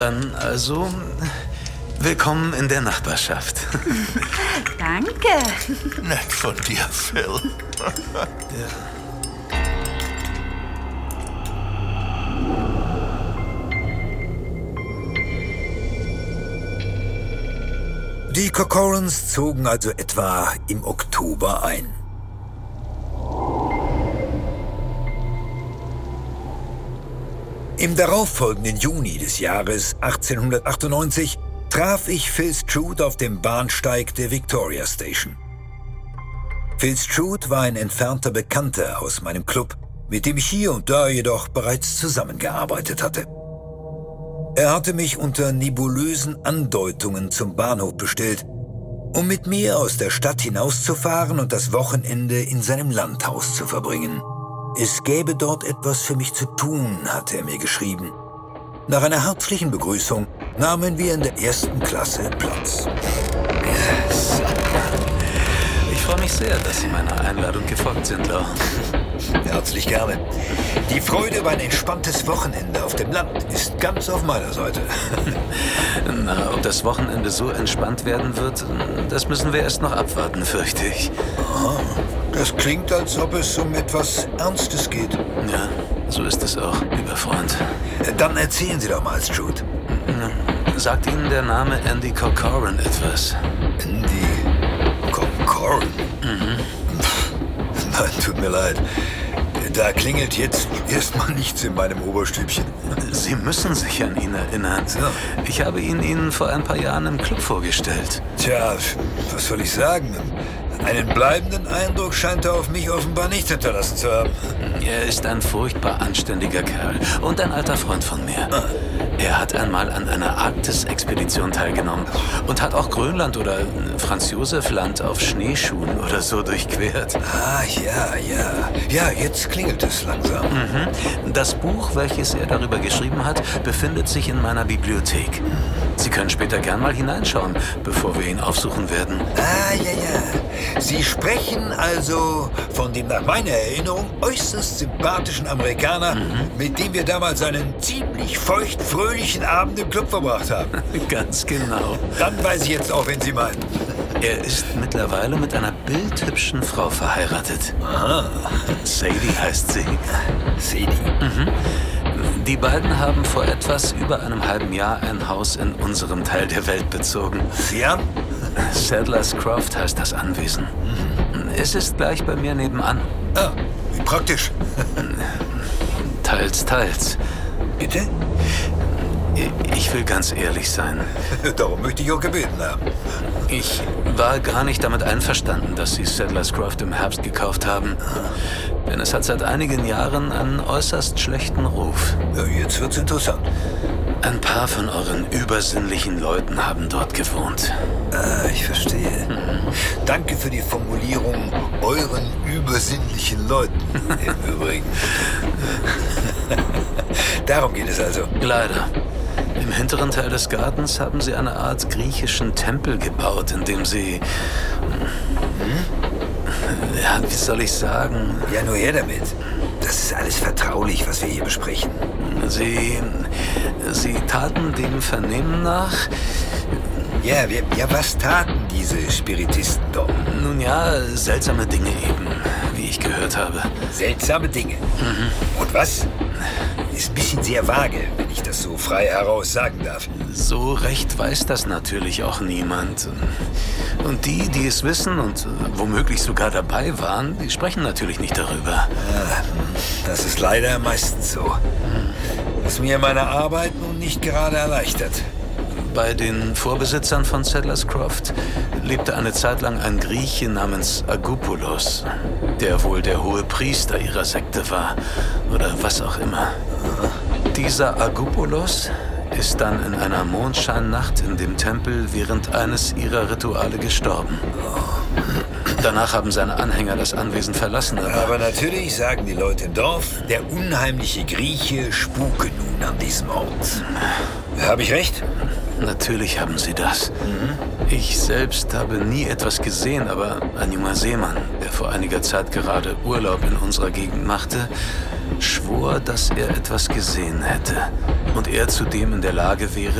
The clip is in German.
Dann also, willkommen in der Nachbarschaft. Danke. Nett von dir, Phil. Ja. Die Corcorans zogen also etwa im Oktober ein. Im darauffolgenden Juni des Jahres 1898 traf ich Phil Stroud auf dem Bahnsteig der Victoria Station. Phil Stroud war ein entfernter Bekannter aus meinem Club, mit dem ich hier und da jedoch bereits zusammengearbeitet hatte. Er hatte mich unter nebulösen Andeutungen zum Bahnhof bestellt, um mit mir aus der Stadt hinauszufahren und das Wochenende in seinem Landhaus zu verbringen. Es gäbe dort etwas für mich zu tun, hatte er mir geschrieben. Nach einer herzlichen Begrüßung nahmen wir in der ersten Klasse Platz. Yes. Ich freue mich sehr, dass Sie meiner Einladung gefolgt sind, Lau. Herzlich gerne. Die Freude über ein entspanntes Wochenende auf dem Land ist ganz auf meiner Seite. Na, ob das Wochenende so entspannt werden wird, das müssen wir erst noch abwarten, fürchte ich. Aha, das klingt, als ob es um etwas Ernstes geht. Ja, so ist es auch, lieber Freund. Dann erzählen Sie doch mal, Stroud. Sagt Ihnen der Name Andy Corcoran etwas? Andy Corcoran? Nein, tut mir leid. Da klingelt jetzt erstmal nichts in meinem Oberstübchen. Sie müssen sich an ihn erinnern. So. Ich habe ihn Ihnen vor ein paar Jahren im Club vorgestellt. Tja, was soll ich sagen? Einen bleibenden Eindruck scheint er auf mich offenbar nicht hinterlassen zu haben. Er ist ein furchtbar anständiger Kerl und ein alter Freund von mir. Er hat einmal an einer Arktis-Expedition teilgenommen und hat auch Grönland oder Franz Josef Land auf Schneeschuhen oder so durchquert. Ah, ja. Ja, jetzt klingelt es langsam. Das Buch, welches er darüber geschrieben hat, befindet sich in meiner Bibliothek. Sie können später gern mal hineinschauen, bevor wir ihn aufsuchen werden. Ah, ja. Sie sprechen also von dem nach meiner Erinnerung äußerst sympathischen Amerikaner, mit dem wir damals einen ziemlich feucht-fröhlichen Abend im Club verbracht haben. Ganz genau. Dann weiß ich jetzt auch, wen Sie meinen. Er ist mittlerweile mit einer bildhübschen Frau verheiratet. Aha. Sadie heißt sie. Sadie. Die beiden haben vor etwas über einem halben Jahr ein Haus in unserem Teil der Welt bezogen. Sie haben? Sadler's Croft heißt das Anwesen. Es ist gleich bei mir nebenan. Ah, wie praktisch. Teils. Bitte? Ich will ganz ehrlich sein. Darum möchte ich auch gebeten haben. Ich war gar nicht damit einverstanden, dass Sie Sadler's Croft im Herbst gekauft haben. Denn es hat seit einigen Jahren einen äußerst schlechten Ruf. Ja, jetzt wird's interessant. Ein paar von euren übersinnlichen Leuten haben dort gewohnt. Ah, ich verstehe. Danke für die Formulierung euren übersinnlichen Leuten im Übrigen. Darum geht es also. Leider. Im hinteren Teil des Gartens haben sie eine Art griechischen Tempel gebaut, in dem sie... Ja, wie soll ich sagen? Ja, nur her damit. Das ist alles vertraulich, was wir hier besprechen. Sie taten dem Vernehmen nach... Ja, was taten diese Spiritisten dort? Nun ja, seltsame Dinge eben, wie ich gehört habe. Seltsame Dinge. Und was? Ist ein bisschen sehr vage, wenn ich das so frei heraus sagen darf. So recht weiß das natürlich auch niemand. Und die es wissen und womöglich sogar dabei waren, die sprechen natürlich nicht darüber. Ja, das ist leider meistens so. Was mir meine Arbeit nun nicht gerade erleichtert. Bei den Vorbesitzern von Sadler's Croft lebte eine Zeit lang ein Grieche namens Agoupulos, der wohl der hohe Priester ihrer Sekte war oder was auch immer. Dieser Agoupulos ist dann in einer Mondscheinnacht in dem Tempel während eines ihrer Rituale gestorben. Danach haben seine Anhänger das Anwesen verlassen. Aber natürlich sagen die Leute im Dorf, der unheimliche Grieche spuke nun an diesem Ort. Habe ich recht? Natürlich haben Sie das. Ich selbst habe nie etwas gesehen, aber ein junger Seemann, der vor einiger Zeit gerade Urlaub in unserer Gegend machte, schwor, dass er etwas gesehen hätte und er zudem in der Lage wäre,